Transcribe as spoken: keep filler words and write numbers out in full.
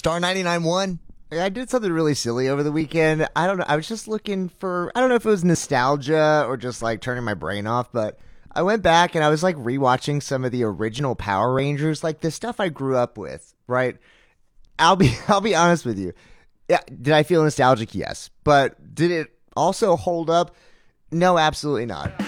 Star ninety-nine won. I did something really silly over the weekend. I don't know. I was just looking for, I don't know if it was nostalgia or just like turning my brain off, but I went back and I was like rewatching some of the original Power Rangers, like the stuff I grew up with, right? I'll be I'll be honest with you. Yeah, did I feel nostalgic? Yes. But did it also hold up? No, absolutely not.